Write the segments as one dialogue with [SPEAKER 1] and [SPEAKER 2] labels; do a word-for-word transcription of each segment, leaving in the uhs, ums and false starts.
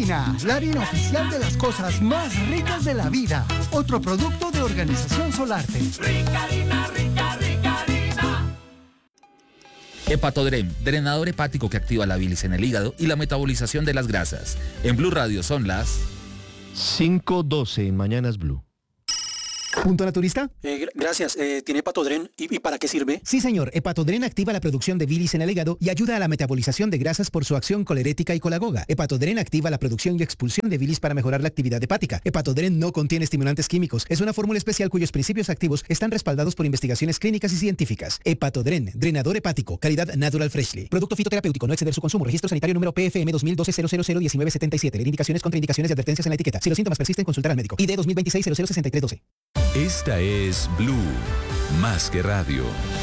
[SPEAKER 1] Harina, la harina oficial de las cosas más ricas de la vida. Otro producto de Organización Solarte.
[SPEAKER 2] Rica harina, rica, rica harina.
[SPEAKER 3] Hepatodren, drenador hepático que activa la bilis en el hígado y la metabolización de las grasas. En Blue Radio son las
[SPEAKER 4] cinco doce en Mañanas Blue.
[SPEAKER 5] ¿Punto naturista?
[SPEAKER 6] Eh, gracias. Eh, ¿Tiene Hepatodren? ¿Y, ¿Y para qué sirve?
[SPEAKER 5] Sí, señor. Hepatodren activa la producción de bilis en el hígado y ayuda a la metabolización de grasas por su acción colerética y colagoga. Hepatodren activa la producción y expulsión de bilis para mejorar la actividad hepática. Hepatodren no contiene estimulantes químicos. Es una fórmula especial cuyos principios activos están respaldados por investigaciones clínicas y científicas. Hepatodren, drenador hepático, calidad Natural Freshly. Producto fitoterapéutico, no exceder su consumo. Registro sanitario número P F M dos mil doce cero cero cero diecinueve setenta y siete. Leer indicaciones, contraindicaciones y advertencias en la etiqueta. Si los síntomas persisten, consultar al médico. I D dos mil veintiséis cero cero sesenta y tres doce.
[SPEAKER 7] Esta es Blue, más que radio.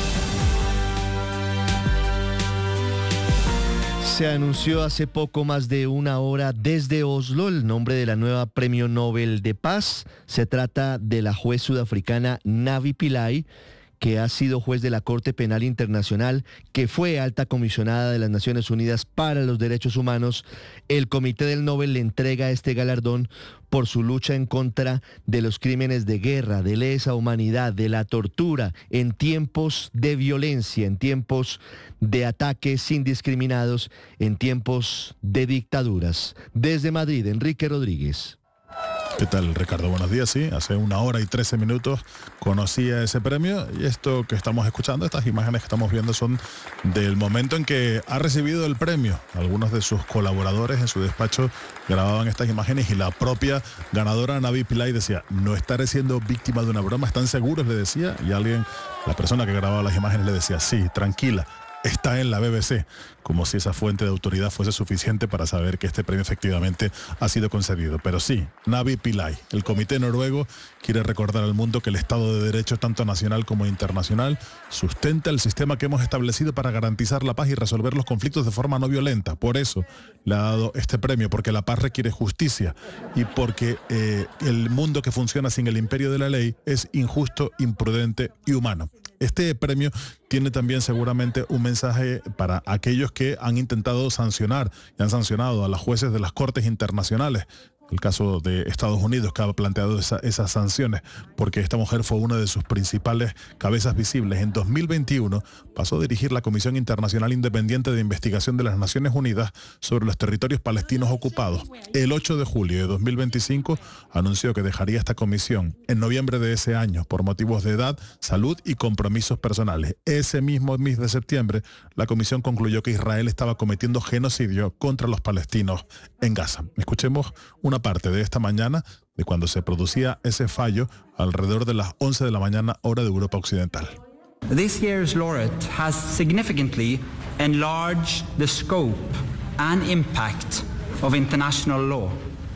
[SPEAKER 4] Se anunció hace poco más de una hora desde Oslo el nombre de la nueva Premio Nobel de Paz. Se trata de la juez sudafricana Navi Pillay, que ha sido juez de la Corte Penal Internacional, que fue alta comisionada de las Naciones Unidas para los Derechos Humanos. El Comité del Nobel le entrega este galardón por su lucha en contra de los crímenes de guerra, de lesa humanidad, de la tortura, en tiempos de violencia, en tiempos de ataques indiscriminados, en tiempos de dictaduras. Desde Madrid, Enrique Rodríguez.
[SPEAKER 8] ¿Qué tal, Ricardo? Buenos días. Sí, hace una hora y trece minutos conocía ese premio y esto que estamos escuchando, estas imágenes que estamos viendo son del momento en que ha recibido el premio. Algunos de sus colaboradores en su despacho grababan estas imágenes y la propia ganadora Navi Pillay decía, no estaré siendo víctima de una broma, ¿están seguros?, le decía, y alguien, la persona que grababa las imágenes le decía, sí, tranquila, está en la B B C, como si esa fuente de autoridad fuese suficiente para saber que este premio efectivamente ha sido concedido. Pero sí, Navi Pillay, el Comité Noruego quiere recordar al mundo que el Estado de Derecho, tanto nacional como internacional, sustenta el sistema que hemos establecido para garantizar la paz y resolver los conflictos de forma no violenta. Por eso le ha dado este premio, porque la paz requiere justicia y porque eh, el mundo que funciona sin el imperio de la ley es injusto, imprudente y humano. Este premio tiene también seguramente un mensaje para aquellos que han intentado sancionar y han sancionado a las jueces de las Cortes Internacionales. El caso de Estados Unidos, que ha planteado esa, esas sanciones, porque esta mujer fue una de sus principales cabezas visibles. En dos mil veintiuno pasó a dirigir la Comisión Internacional Independiente de Investigación de las Naciones Unidas sobre los territorios palestinos ocupados. El ocho de julio de dos mil veinticinco anunció que dejaría esta comisión en noviembre de ese año por motivos de edad, salud y compromisos personales. Ese mismo mes de septiembre, la comisión concluyó que Israel estaba cometiendo genocidio contra los palestinos en Gaza. Escuchemos una parte de esta mañana de cuando se producía ese fallo alrededor de las once de la mañana, hora de Europa Occidental.
[SPEAKER 9] This year's laureate has significantly enlarged the scope and impact of international law.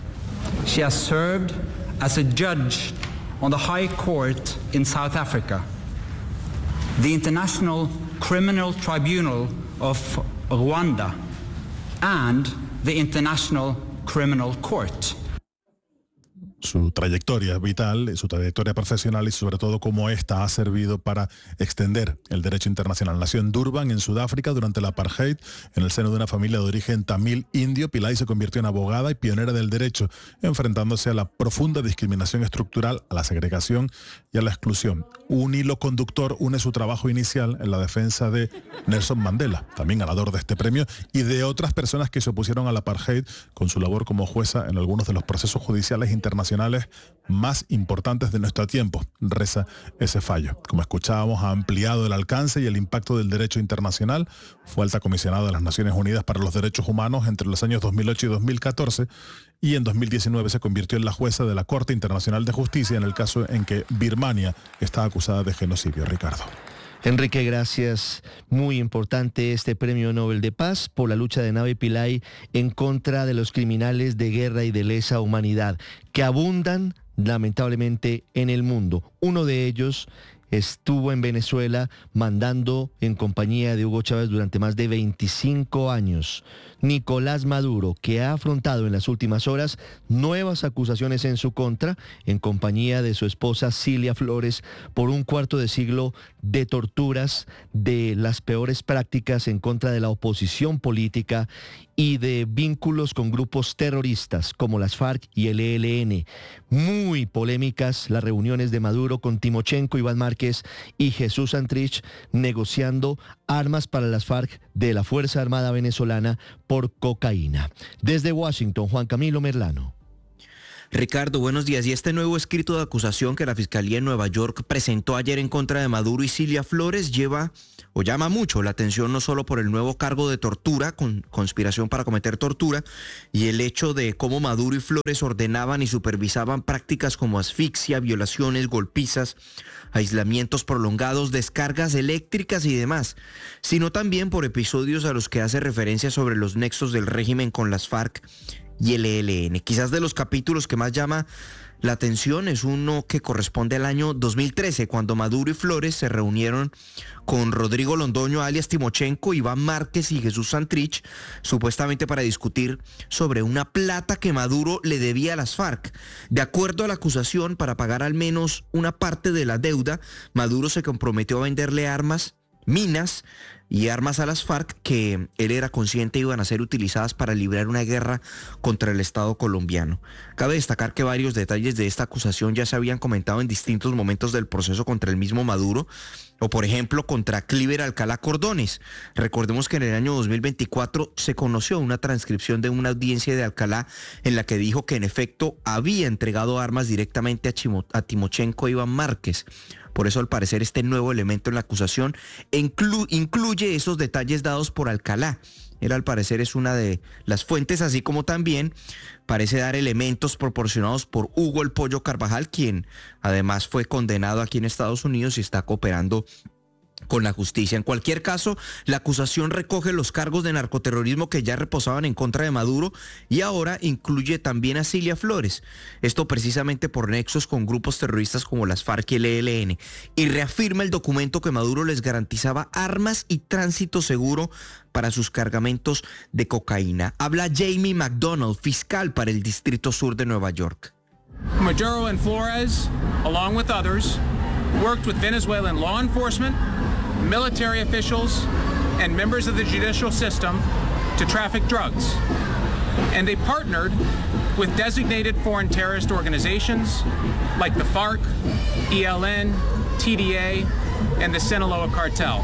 [SPEAKER 9] She has served as a judge on the High Court in South Africa, the International Criminal Tribunal of Rwanda, and the International Criminal Court.
[SPEAKER 8] Su trayectoria vital, su trayectoria profesional y sobre todo cómo esta ha servido para extender el derecho internacional. Nació en Durban, en Sudáfrica, durante la apartheid, en el seno de una familia de origen tamil indio. Pillay se convirtió en abogada y pionera del derecho, enfrentándose a la profunda discriminación estructural, a la segregación y a la exclusión. Un hilo conductor une su trabajo inicial en la defensa de Nelson Mandela, también ganador de este premio, y de otras personas que se opusieron al apartheid con su labor como jueza en algunos de los procesos judiciales internacionales más importantes de nuestro tiempo, reza ese fallo. Como escuchábamos, ha ampliado el alcance y el impacto del derecho internacional. Fue alta comisionada de las Naciones Unidas para los Derechos Humanos entre los años dos mil ocho y dos mil catorce y en dos mil diecinueve se convirtió en la jueza de la Corte Internacional de Justicia en el caso en que Birmania está acusada de genocidio. Ricardo.
[SPEAKER 4] Enrique, gracias. Muy importante este Premio Nobel de Paz por la lucha de Navi Pillay en contra de los criminales de guerra y de lesa humanidad que abundan lamentablemente en el mundo. Uno de ellos estuvo en Venezuela mandando en compañía de Hugo Chávez durante más de veinticinco años. Nicolás Maduro, que ha afrontado en las últimas horas nuevas acusaciones en su contra, en compañía de su esposa Cilia Flores, por un cuarto de siglo de torturas, de las peores prácticas en contra de la oposición política y de vínculos con grupos terroristas como las FARC y el E L N. Muy polémicas las reuniones de Maduro con Timochenko, Iván Márquez y Jesús Santrich, negociando armas para las FARC de la Fuerza Armada Venezolana por cocaína. Desde Washington, Juan Camilo Merlano.
[SPEAKER 10] Ricardo, buenos días. Y este nuevo escrito de acusación que la Fiscalía en Nueva York presentó ayer en contra de Maduro y Cilia Flores lleva o llama mucho la atención, no solo por el nuevo cargo de tortura, con conspiración para cometer tortura, y el hecho de cómo Maduro y Flores ordenaban y supervisaban prácticas como asfixia, violaciones, golpizas, aislamientos prolongados, descargas eléctricas y demás, sino también por episodios a los que hace referencia sobre los nexos del régimen con las FARC y el E L N. Quizás de los capítulos que más llama la atención es uno que corresponde al año dos mil trece, cuando Maduro y Flores se reunieron con Rodrigo Londoño, alias Timochenko, Iván Márquez y Jesús Santrich, supuestamente para discutir sobre una plata que Maduro le debía a las FARC. De acuerdo a la acusación, para pagar al menos una parte de la deuda, Maduro se comprometió a venderle armas, minas y armas a las FARC que él era consciente iban a ser utilizadas para librar una guerra contra el Estado colombiano. Cabe destacar que varios detalles de esta acusación ya se habían comentado en distintos momentos del proceso contra el mismo Maduro, o por ejemplo contra Cliver Alcalá Cordones. Recordemos que en el año dos mil veinticuatro se conoció una transcripción de una audiencia de Alcalá en la que dijo que en efecto había entregado armas directamente a, Chimo, a Timochenko e Iván Márquez. Por eso, al parecer, este nuevo elemento en la acusación inclu- incluye esos detalles dados por Alcalá. Él, al parecer, es una de las fuentes, así como también parece dar elementos proporcionados por Hugo El Pollo Carvajal, quien además fue condenado aquí en Estados Unidos y está cooperando con la justicia. En cualquier caso, la acusación recoge los cargos de narcoterrorismo que ya reposaban en contra de Maduro y ahora incluye también a Cilia Flores. Esto precisamente por nexos con grupos terroristas como las FARC y el E L N. Y reafirma el documento que Maduro les garantizaba armas y tránsito seguro para sus cargamentos de cocaína. Habla Jamie McDonald, fiscal para el Distrito Sur de Nueva York.
[SPEAKER 11] Maduro and Flores, along with others, worked with Venezuelan law enforcement, military officials, and members of the judicial system to traffic drugs. And they partnered with designated foreign terrorist organizations like the FARC, E L N, T D A, and the Sinaloa cartel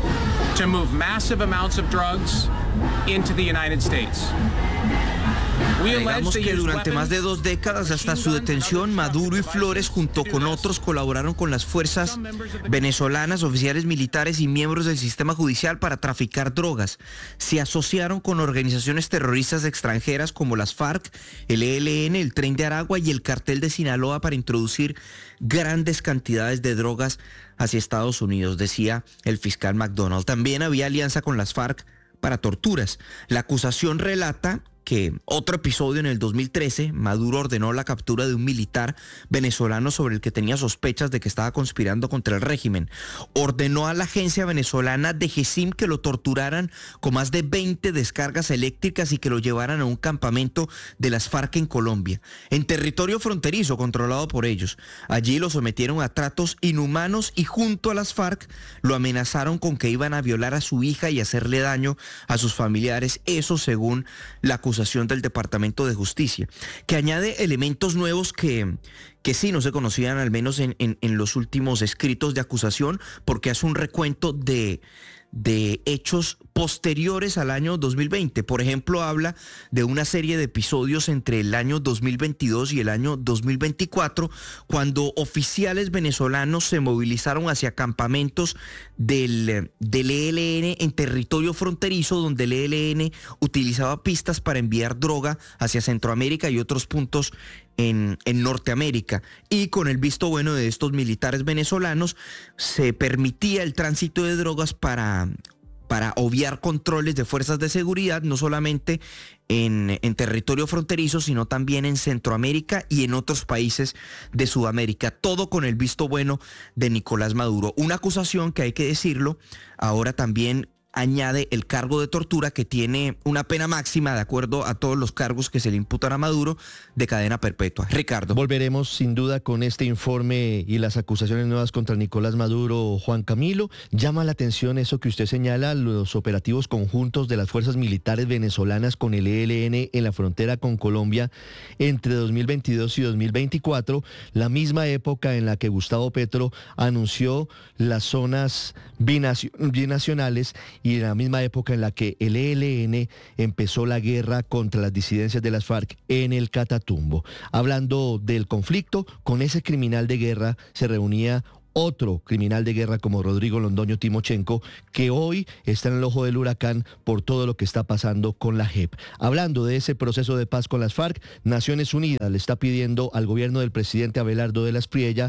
[SPEAKER 11] to move massive amounts of drugs into the United States.
[SPEAKER 10] Digamos que durante más de dos décadas hasta su detención, Maduro y Flores junto con otros colaboraron con las fuerzas venezolanas, oficiales militares y miembros del sistema judicial para traficar drogas. Se asociaron con organizaciones terroristas extranjeras como las FARC, el E L N, el Tren de Aragua y el Cartel de Sinaloa para introducir grandes cantidades de drogas hacia Estados Unidos, decía el fiscal McDonald. También había alianza con las FARC para torturas. La acusación relata que otro episodio en el dos mil trece, Maduro ordenó la captura de un militar venezolano sobre el que tenía sospechas de que estaba conspirando contra el régimen. Ordenó a la agencia venezolana de DGCIM que lo torturaran con más de veinte descargas eléctricas y que lo llevaran a un campamento de las FARC en Colombia, en territorio fronterizo controlado por ellos. Allí lo sometieron a tratos inhumanos y junto a las FARC lo amenazaron con que iban a violar a su hija y hacerle daño a sus familiares. Eso según la acusación del Departamento de Justicia, que añade elementos nuevos que, que sí no se conocían, al menos en, en, en los últimos escritos de acusación, porque hace un recuento de, de hechos posteriores al año dos mil veinte. Por ejemplo, habla de una serie de episodios entre el año dos mil veintidós y el año dos mil veinticuatro, cuando oficiales venezolanos se movilizaron hacia campamentos del, del E L N en territorio fronterizo, donde el E L N utilizaba pistas para enviar droga hacia Centroamérica y otros puntos En, en Norteamérica, y con el visto bueno de estos militares venezolanos se permitía el tránsito de drogas para, para obviar controles de fuerzas de seguridad, no solamente en, en territorio fronterizo, sino también en Centroamérica y en otros países de Sudamérica, todo con el visto bueno de Nicolás Maduro. Una acusación que, hay que decirlo, ahora también añade el cargo de tortura, que tiene una pena máxima, de acuerdo a todos los cargos que se le imputan a Maduro, de cadena perpetua. Ricardo.
[SPEAKER 4] Volveremos sin duda con este informe y las acusaciones nuevas contra Nicolás Maduro. Juan Camilo, llama la atención eso que usted señala, los operativos conjuntos de las fuerzas militares venezolanas con el E L N en la frontera con Colombia entre dos mil veintidós y dos mil veinticuatro, la misma época en la que Gustavo Petro anunció las zonas binacionales y en la misma época en la que el E L N empezó la guerra contra las disidencias de las FARC en el Catatumbo. Hablando del conflicto, con ese criminal de guerra se reunía otro criminal de guerra como Rodrigo Londoño Timochenko, que hoy está en el ojo del huracán por todo lo que está pasando con la J E P. Hablando de ese proceso de paz con las FARC, Naciones Unidas le está pidiendo al gobierno del presidente Abelardo de la Espriella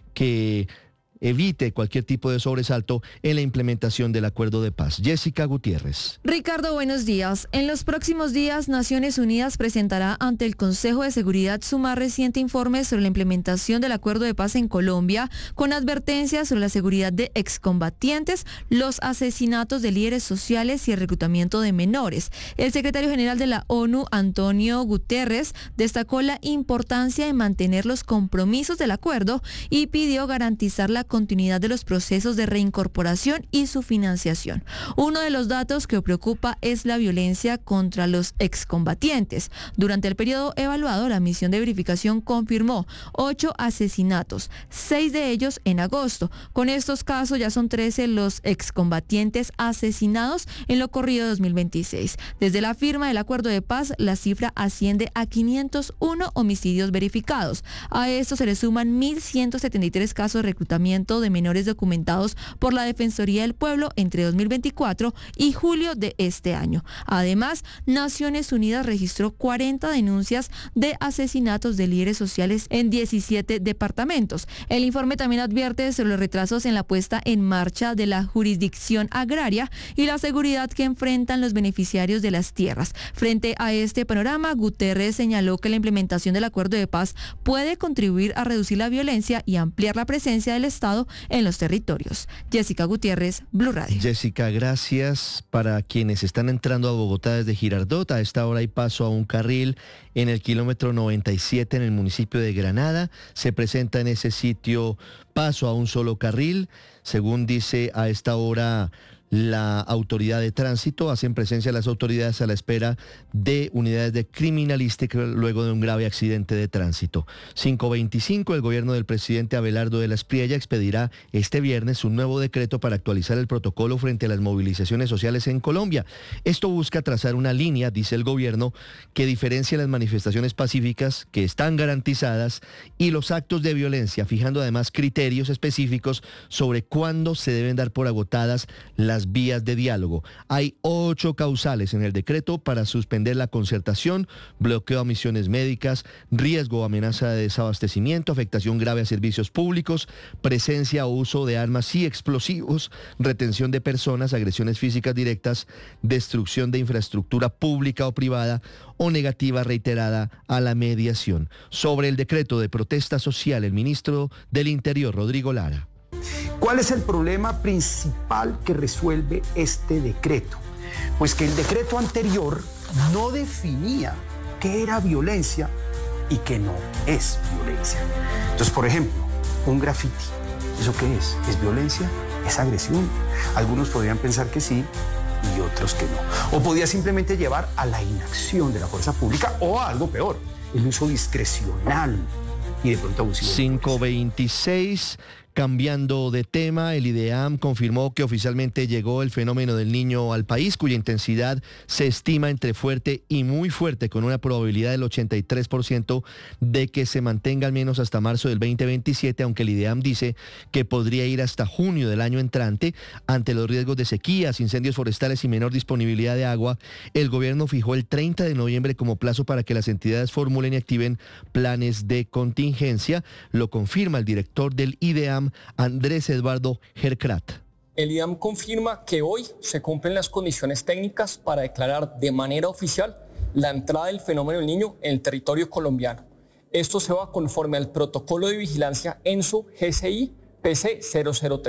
[SPEAKER 4] que evite cualquier tipo de sobresalto en la implementación del acuerdo de paz. Jessica Gutiérrez.
[SPEAKER 12] Ricardo, buenos días. En los próximos días, Naciones Unidas presentará ante el Consejo de Seguridad su más reciente informe sobre la implementación del acuerdo de paz en Colombia, con advertencias sobre la seguridad de excombatientes, los asesinatos de líderes sociales y el reclutamiento de menores. El secretario general de la ONU, Antonio Guterres, destacó la importancia de mantener los compromisos del acuerdo y pidió garantizar la continuidad de los procesos de reincorporación y su financiación. Uno de los datos que preocupa es la violencia contra los excombatientes. Durante el periodo evaluado, la misión de verificación confirmó ocho asesinatos, seis de ellos en agosto. Con estos casos ya son trece los excombatientes asesinados en lo corrido de dos mil veintiséis. Desde la firma del acuerdo de paz, la cifra asciende a quinientos uno homicidios verificados. A esto se le suman mil ciento setenta y tres casos de reclutamiento de menores documentados por la Defensoría del Pueblo entre dos mil veinticuatro y julio de este año. Además, Naciones Unidas registró cuarenta denuncias de asesinatos de líderes sociales en diecisiete departamentos. El informe también advierte sobre los retrasos en la puesta en marcha de la jurisdicción agraria y la seguridad que enfrentan los beneficiarios de las tierras. Frente a este panorama, Guterres señaló que la implementación del acuerdo de paz puede contribuir a reducir la violencia y ampliar la presencia del Estado en los territorios. Jessica Gutiérrez, Blue Radio.
[SPEAKER 4] Jessica, gracias. Para quienes están entrando a Bogotá desde Girardot, a esta hora hay paso a un carril en el kilómetro noventa y siete en el municipio de Granada. Se presenta en ese sitio paso a un solo carril. Según dice a esta hora la autoridad de tránsito, hacen presencia las autoridades a la espera de unidades de criminalística luego de un grave accidente de tránsito. cinco veinticinco, el gobierno del presidente Abelardo de la Espriella expedirá este viernes un nuevo decreto para actualizar el protocolo frente a las movilizaciones sociales en Colombia. Esto busca trazar una línea, dice el gobierno, que diferencia las manifestaciones pacíficas que están garantizadas y los actos de violencia, fijando además criterios específicos sobre cuándo se deben dar por agotadas las Las vías de diálogo. Hay ocho causales en el decreto para suspender la concertación, bloqueo a misiones médicas, riesgo o amenaza de desabastecimiento, afectación grave a servicios públicos, presencia o uso de armas y explosivos, retención de personas, agresiones físicas directas, destrucción de infraestructura pública o privada o negativa reiterada a la mediación. Sobre el decreto de protesta social, el ministro del Interior, Rodrigo Lara.
[SPEAKER 13] ¿Cuál es el problema principal que resuelve este decreto? Pues que el decreto anterior no definía qué era violencia y qué no es violencia. Entonces, por ejemplo, un grafiti, ¿eso qué es? ¿Es violencia? ¿Es agresión? Algunos podrían pensar que sí y otros que no. O podía simplemente llevar a la inacción de la fuerza pública o a algo peor, el uso discrecional y de pronto abusivo.
[SPEAKER 4] cinco veintiséis. Cambiando de tema, el IDEAM confirmó que oficialmente llegó el fenómeno del Niño al país, cuya intensidad se estima entre fuerte y muy fuerte, con una probabilidad del ochenta y tres por ciento de que se mantenga al menos hasta marzo del veinte veintisiete, aunque el IDEAM dice que podría ir hasta junio del año entrante. Ante los riesgos de sequías, incendios forestales y menor disponibilidad de agua, el gobierno fijó el treinta de noviembre como plazo para que las entidades formulen y activen planes de contingencia. Lo confirma el director del IDEAM, Andrés Eduardo Herkrat.
[SPEAKER 14] El IDEAM confirma que hoy se cumplen las condiciones técnicas para declarar de manera oficial la entrada del fenómeno del Niño en el territorio colombiano. Esto se va conforme al protocolo de vigilancia ENSO G C I P C cero cero tres.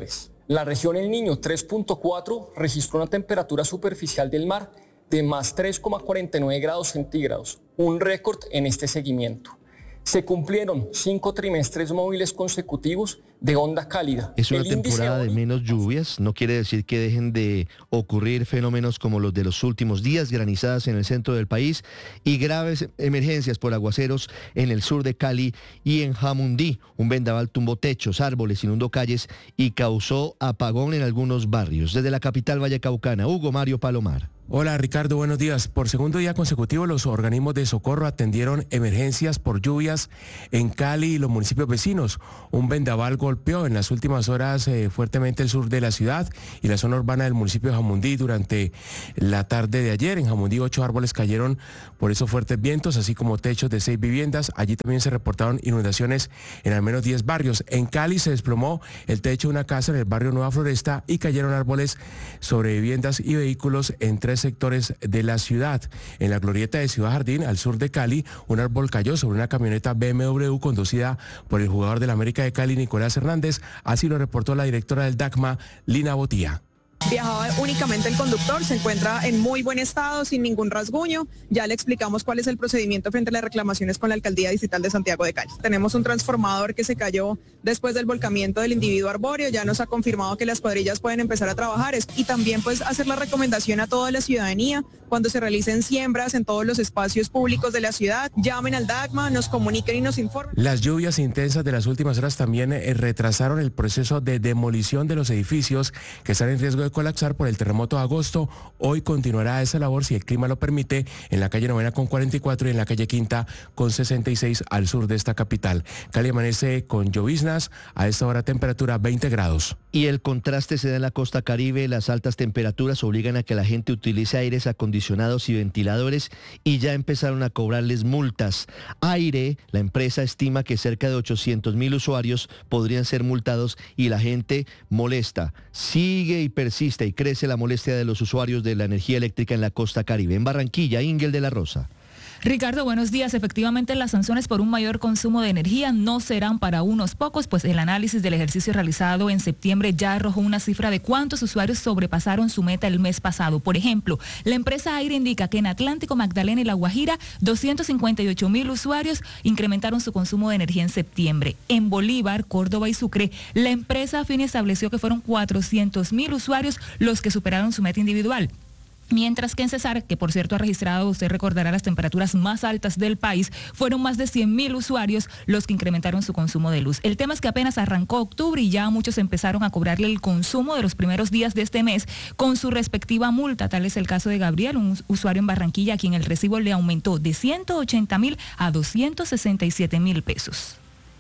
[SPEAKER 14] La región El Niño tres punto cuatro registró una temperatura superficial del mar de más tres coma cuarenta y nueve grados centígrados, un récord en este seguimiento. Se cumplieron cinco trimestres móviles consecutivos de onda cálida.
[SPEAKER 4] Es una
[SPEAKER 14] El
[SPEAKER 4] temporada de menos lluvias, no quiere decir que dejen de ocurrir fenómenos como los de los últimos días, granizadas en el centro del país y graves emergencias por aguaceros en el sur de Cali y en Jamundí. Un vendaval tumbó techos, árboles, inundó calles y causó apagón en algunos barrios. Desde la capital vallecaucana, Hugo Mario Palomar.
[SPEAKER 15] Hola Ricardo, buenos días. Por segundo día consecutivo los organismos de socorro atendieron emergencias por lluvias en Cali y los municipios vecinos. Un vendaval golpeó en las últimas horas eh, fuertemente el sur de la ciudad y la zona urbana del municipio de Jamundí durante la tarde de ayer. En Jamundí ocho árboles cayeron por esos fuertes vientos, así como techos de seis viviendas. Allí también se reportaron inundaciones en al menos diez barrios. En Cali se desplomó el techo de una casa en el barrio Nueva Floresta y cayeron árboles sobre viviendas y vehículos en tres sectores de la ciudad. En la glorieta de Ciudad Jardín, al sur de Cali, un árbol cayó sobre una camioneta B M W conducida por el jugador del América de Cali, Nicolás Hernández. Así lo reportó la directora del DACMA, Lina Botía.
[SPEAKER 16] Viajaba únicamente el conductor, se encuentra en muy buen estado, sin ningún rasguño. Ya le explicamos cuál es el procedimiento frente a las reclamaciones con la Alcaldía Distrital de Santiago de Cali. Tenemos un transformador que se cayó después del volcamiento del individuo arbóreo, ya nos ha confirmado que las cuadrillas pueden empezar a trabajar y también pues hacer la recomendación a toda la ciudadanía cuando se realicen siembras en todos los espacios públicos de la ciudad, llamen al DACMA, nos comuniquen y nos informen.
[SPEAKER 15] Las lluvias intensas de las últimas horas también eh, retrasaron el proceso de demolición de los edificios que están en riesgo de colapsar por el terremoto de agosto. Hoy continuará esa labor, si el clima lo permite, en la calle Novena con cuarenta y cuatro y en la calle Quinta con sesenta y seis al sur de esta capital. Cali amanece con lloviznas, a esta hora temperatura veinte grados.
[SPEAKER 4] Y el contraste se da en la costa Caribe. Las altas temperaturas obligan a que la gente utilice aires acondicionados y ventiladores y ya empezaron a cobrarles multas. Aire, la empresa estima que cerca de ochocientos mil usuarios podrían ser multados y la gente molesta. Sigue y persiste y crece la molestia de los usuarios de la energía eléctrica en la costa Caribe. En Barranquilla, Ingel de la Rosa.
[SPEAKER 17] Ricardo, buenos días. Efectivamente, las sanciones por un mayor consumo de energía no serán para unos pocos, pues el análisis del ejercicio realizado en septiembre ya arrojó una cifra de cuántos usuarios sobrepasaron su meta el mes pasado. Por ejemplo, la empresa Aire indica que en Atlántico, Magdalena y La Guajira, doscientos cincuenta y ocho mil usuarios incrementaron su consumo de energía en septiembre. En Bolívar, Córdoba y Sucre, la empresa Fini estableció que fueron cuatrocientos mil usuarios los que superaron su meta individual. Mientras que en Cesar, que por cierto ha registrado, usted recordará, las temperaturas más altas del país, fueron más de cien mil usuarios los que incrementaron su consumo de luz. El tema es que apenas arrancó octubre y ya muchos empezaron a cobrarle el consumo de los primeros días de este mes con su respectiva multa. Tal es el caso de Gabriel, un usuario en Barranquilla, a quien el recibo le aumentó de ciento ochenta mil a doscientos sesenta y siete mil pesos.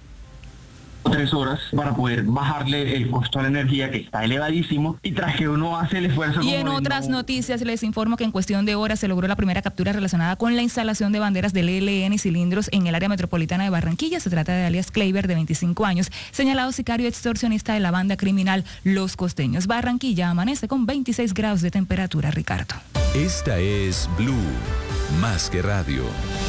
[SPEAKER 18] Tres horas para poder bajarle el costo a la energía, que está elevadísimo, y tras que uno hace el esfuerzo.
[SPEAKER 17] Y en otras no... noticias les informo que en cuestión de horas se logró la primera captura relacionada con la instalación de banderas del E L N y cilindros en el área metropolitana de Barranquilla. Se trata de alias Kleiber, de veinticinco años, señalado sicario extorsionista de la banda criminal Los Costeños. Barranquilla amanece con veintiséis grados de temperatura, Ricardo.
[SPEAKER 7] Esta es Blue, más que radio.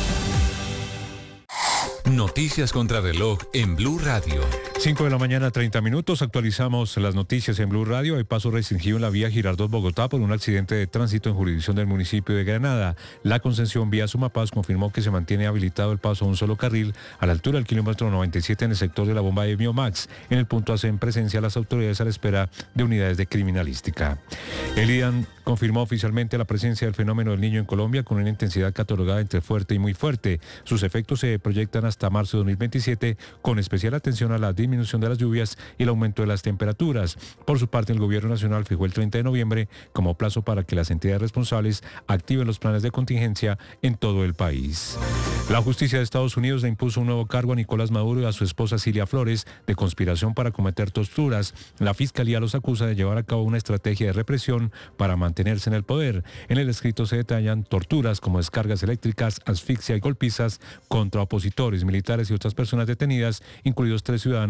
[SPEAKER 7] Noticias contra reloj en Blue Radio.
[SPEAKER 19] cinco de la mañana, treinta minutos. Actualizamos las noticias en Blue Radio. Hay paso restringido en la vía Girardot-Bogotá por un accidente de tránsito en jurisdicción del municipio de Granada. La concesión Vía Sumapaz confirmó que se mantiene habilitado el paso a un solo carril a la altura del kilómetro noventa y siete en el sector de la bomba de Biomax. En el punto hacen presencia las autoridades a la espera de unidades de criminalística. El I D A N confirmó oficialmente la presencia del fenómeno del Niño en Colombia con una intensidad catalogada entre fuerte y muy fuerte. Sus efectos se proyectan hasta hasta marzo de dos mil veintisiete, con especial atención a la disminución de las lluvias y el aumento de las temperaturas. Por su parte, el Gobierno Nacional fijó el treinta de noviembre como plazo para que las entidades responsables activen los planes de contingencia en todo el país. La justicia de Estados Unidos le impuso un nuevo cargo a Nicolás Maduro y a su esposa Cilia Flores de conspiración para cometer torturas. La Fiscalía los acusa de llevar a cabo una estrategia de represión para mantenerse en el poder. En el escrito se detallan torturas como descargas eléctricas, asfixia y golpizas contra opositores, militares y otras personas detenidas, incluidos tres ciudadanos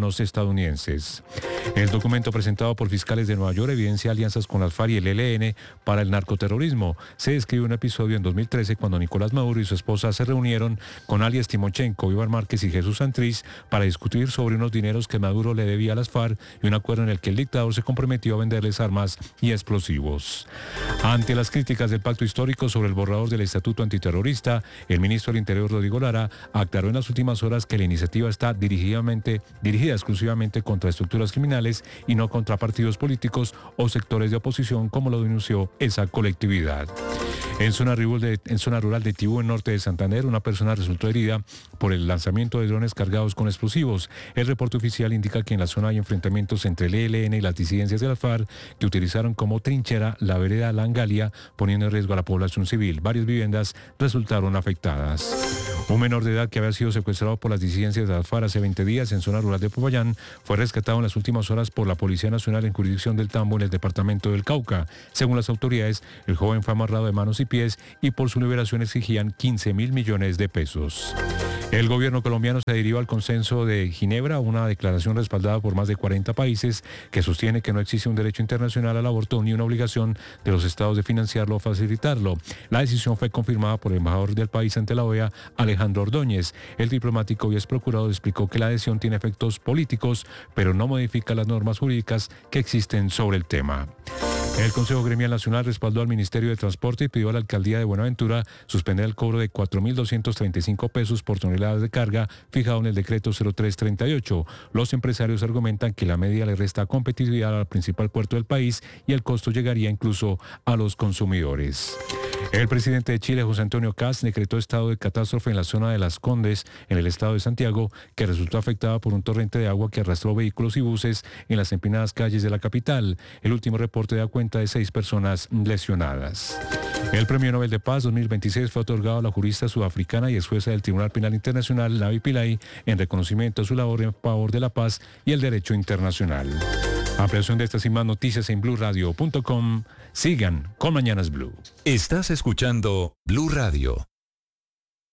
[SPEAKER 19] ciudadanos estadounidenses. El documento presentado por fiscales de Nueva York evidencia alianzas con las FARC y el E L N para el narcoterrorismo. Se describe un episodio en dos mil trece cuando Nicolás Maduro y su esposa se reunieron con alias Timochenko, Iván Márquez y Jesús Santrich para discutir sobre unos dineros que Maduro le debía a las FARC y un acuerdo en el que el dictador se comprometió a venderles armas y explosivos. Ante las críticas del pacto histórico sobre el borrador del Estatuto Antiterrorista, el ministro del Interior, Rodrigo Lara, aclaró en las últimas horas que la iniciativa está dirigidamente, dirigida exclusivamente contra estructuras criminales y no contra partidos políticos o sectores de oposición, como lo denunció esa colectividad. En zona rural de, en zona rural de Tibú, en norte de Santander, una persona resultó herida por el lanzamiento de drones cargados con explosivos. El reporte oficial indica que en la zona hay enfrentamientos entre el E L N y las disidencias de las FARC, que utilizaron como trinchera la vereda Langalia, poniendo en riesgo a la población civil. Varias viviendas resultaron afectadas. Un menor de edad que había sido secuestrado por las disidencias de las FARC hace veinte días en zona rural de Popayán fue rescatado en las últimas horas por la Policía Nacional en jurisdicción del Tambo, en el departamento del Cauca. Según las autoridades, el joven fue amarrado de manos y pies y por su liberación exigían quince mil millones de pesos. El gobierno colombiano se adhirió al Consenso de Ginebra, una declaración respaldada por más de cuarenta países que sostiene que no existe un derecho internacional al aborto ni una obligación de los estados de financiarlo o facilitarlo. La decisión fue confirmada por el embajador del país ante la O E A, Alejandro Ordóñez. El diplomático y ex procurador explicó que la adhesión tiene efectos políticos, pero no modifica las normas jurídicas que existen sobre el tema. El Consejo Gremial Nacional respaldó al Ministerio de Transporte y pidió a la Alcaldía de Buenaventura suspender el cobro de cuatro mil doscientos treinta y cinco pesos por toneladas de carga fijado en el decreto cero tres treinta y ocho. Los empresarios argumentan que la medida le resta competitividad al principal puerto del país y el costo llegaría incluso a los consumidores. El presidente de Chile, José Antonio Kast, decretó estado de catástrofe en la zona de Las Condes, en el estado de Santiago, que resultó afectada por un torrente de agua que arrastró vehículos y buses en las empinadas calles de la capital. El último reporte da cuenta de seis personas lesionadas. El Premio Nobel de Paz dos mil veintiséis fue otorgado a la jurista sudafricana y ex jueza del Tribunal Penal Internacional, Navi Pillay, en reconocimiento a su labor en favor de la paz y el derecho internacional. Ampliación de estas y más noticias en blue radio punto com. Sigan con Mañanas Blue.
[SPEAKER 7] Estás escuchando Blue Radio.